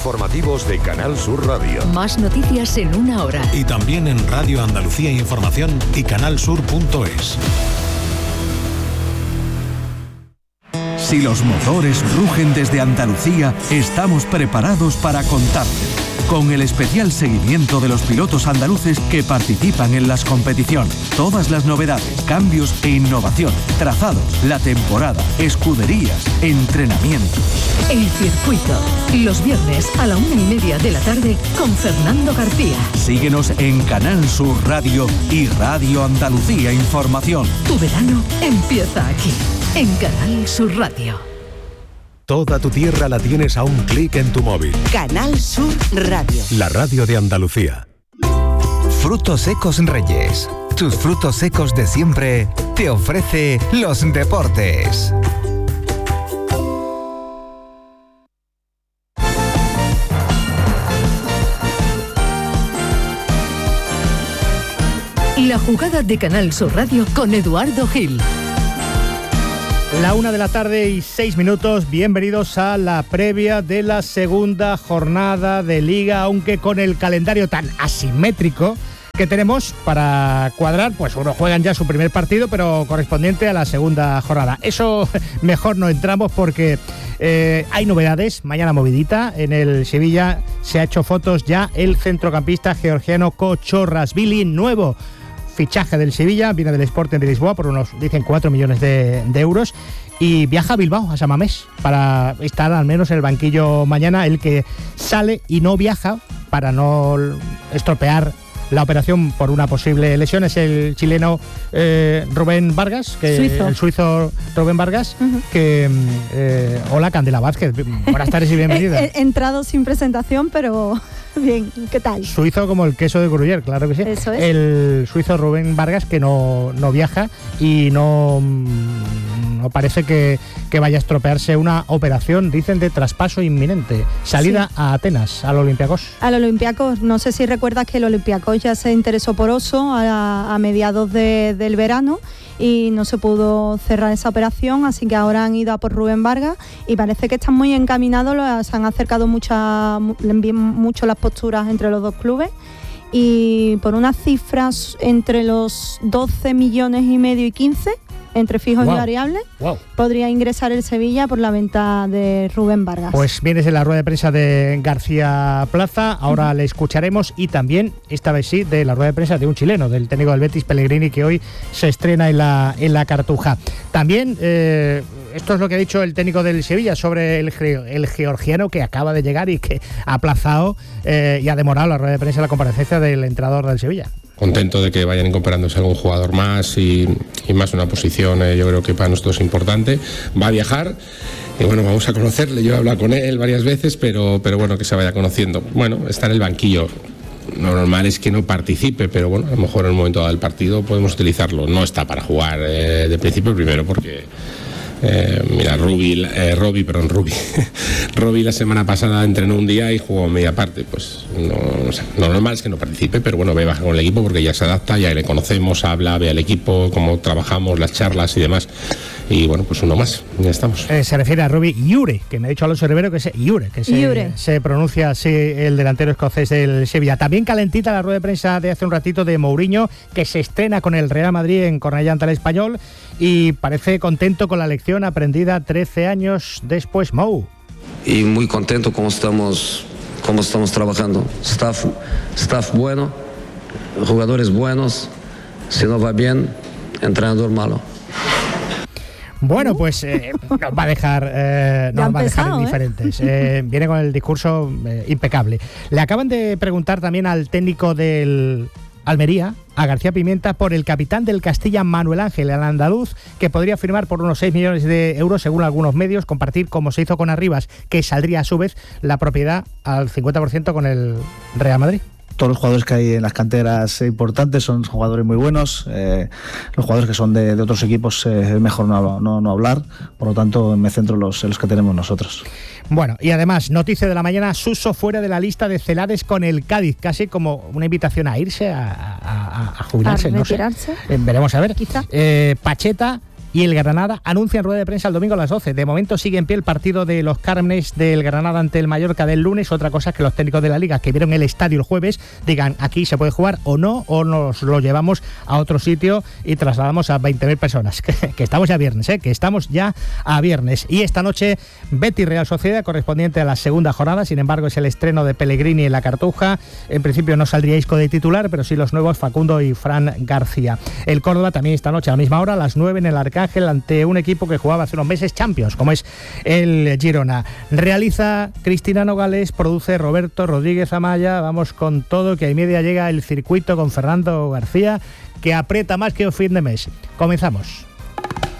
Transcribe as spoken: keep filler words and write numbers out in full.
informativos de Canal Sur Radio. Más noticias en una hora. Y también en Radio Andalucía Información y canalsur punto es. Si los motores rugen desde Andalucía, estamos preparados para contarte. Con el especial seguimiento de los pilotos andaluces que participan en las competiciones. Todas las novedades, cambios e innovación, trazados, la temporada, escuderías, entrenamientos. El circuito, los viernes a la una y media de la tarde con Fernando García. Síguenos en Canal Sur Radio y Radio Andalucía Información. Tu verano empieza aquí, en Canal Sur Radio. Toda tu tierra la tienes a un clic en tu móvil. Canal Sur Radio. La radio de Andalucía. Frutos Secos Reyes. Tus frutos secos de siempre te ofrece los deportes. La jugada de Canal Sur Radio con Eduardo Gil. La una de la tarde y seis minutos, bienvenidos a la previa de la segunda jornada de Liga, aunque con el calendario tan asimétrico que tenemos para cuadrar, pues uno juegan ya su primer partido, pero correspondiente a la segunda jornada. Eso mejor no entramos porque eh, hay novedades, mañana movidita, en el Sevilla se ha hecho fotos ya el centrocampista georgiano Kochorrashvili, nuevo fichaje del Sevilla, viene del Sporting de Lisboa por unos, dicen, cuatro millones de, de euros y viaja a Bilbao, a San Mamés, para estar al menos en el banquillo mañana. El que sale y no viaja para no estropear la operación por una posible lesión es el chileno eh, Rubén Vargas, que, suizo. el suizo Rubén Vargas, uh-huh. que eh, hola Candela Vázquez, buenas tardes y bienvenida. He, he entrado sin presentación, pero bien, ¿qué tal? Suizo como el queso de Gruyère, claro que sí. Eso es. El suizo Rubén Vargas, que no, no viaja y no, no parece que, que vaya a estropearse una operación, dicen, de traspaso inminente. Salida sí. a Atenas, al Olympiacos. Al Olympiacos, no sé si recuerdas que el Olympiacos ya se interesó por Oso a, a mediados de, del verano y no se pudo cerrar esa operación, así que ahora han ido a por Rubén Vargas y parece que están muy encaminados, se han acercado mucha, mucho las posturas entre los dos clubes y por unas cifras entre los doce millones y medio y quince entre fijos wow. y variables, wow. podría ingresar el Sevilla por la venta de Rubén Vargas. Pues vienes en la rueda de prensa de García Plaza, ahora uh-huh. le escucharemos, y también, esta vez sí, de la rueda de prensa de un chileno, del técnico del Betis, Pellegrini, que hoy se estrena en la, en la Cartuja. También, eh, esto es lo que ha dicho el técnico del Sevilla sobre el, el georgiano que acaba de llegar y que ha aplazado eh, y ha demorado la rueda de prensa, la comparecencia del entrenador del Sevilla. Contento de que vayan incorporándose algún jugador más y, y más una posición, eh, yo creo que para nosotros es importante. Va a viajar y bueno, vamos a conocerle, yo he hablado con él varias veces, pero, pero bueno, que se vaya conociendo. Bueno, está en el banquillo. Lo normal es que no participe, pero bueno, a lo mejor en un momento dado del partido podemos utilizarlo. No está para jugar eh, de principio, primero porque... Eh, mira, Rubi, eh, Robi, perdón, Rubi. Robi la semana pasada entrenó un día y jugó media parte. Pues no, no sé, lo normal es que no participe, pero bueno, ve baja con el equipo porque ya se adapta, ya le conocemos, habla, ve al equipo, cómo trabajamos, las charlas y demás. Y bueno, pues uno más, ya estamos. Eh, se refiere a Rubi Iure, que me ha dicho Alonso Rivero que es Iure, que se, Iure. se pronuncia así el delantero escocés del Sevilla. También calentita la rueda de prensa de hace un ratito de Mourinho, que se estrena con el Real Madrid en Cornellá ante el Español y parece contento con la lección aprendida trece años después. Mou. Y muy contento cómo estamos, cómo estamos trabajando. Staff, staff bueno, jugadores buenos, si no va bien, entrenador malo. Bueno, pues eh, nos va a dejar, eh, nos va a dejar indiferentes. ¿eh? Eh, viene con el discurso eh, impecable. Le acaban de preguntar también al técnico del Almería, a García Pimienta, por el capitán del Castilla, Manuel Ángel, el andaluz, que podría firmar por unos seis millones de euros, según algunos medios, compartir, como se hizo con Arribas, que saldría a su vez la propiedad al cincuenta por ciento con el Real Madrid. Todos los jugadores que hay en las canteras importantes son jugadores muy buenos. Eh, los jugadores que son de, de otros equipos eh, es mejor no, no, no hablar. Por lo tanto, me centro en los, en los que tenemos nosotros. Bueno, y además, noticia de la mañana, Suso fuera de la lista de Celades con el Cádiz, casi como una invitación a irse, a, a, a jubilarse. ¿A retirarse? No sé. Eh, veremos a ver. Quizá. Eh, Pacheta y el Granada anuncian rueda de prensa el domingo a las doce. De momento sigue en pie el partido de los Cármenes del Granada ante el Mallorca del lunes. Otra cosa es que los técnicos de la Liga que vieron el estadio el jueves digan aquí se puede jugar o no, o nos lo llevamos a otro sitio y trasladamos a veinte mil personas. Que, que estamos ya viernes, ¿eh? que estamos ya a viernes. Y esta noche Betis Real Sociedad, correspondiente a la segunda jornada. Sin embargo, es el estreno de Pellegrini en la Cartuja. En principio no saldría Isco de titular, pero sí los nuevos Facundo y Fran García. El Córdoba también esta noche a la misma hora, a las nueve en el Arcángel, ante un equipo que jugaba hace unos meses Champions, como es el Girona. Realiza Cristina Nogales, produce Roberto Rodríguez Amaya. Vamos con todo, que a y media llega el circuito con Fernando García, que aprieta más que un fin de mes. Comenzamos.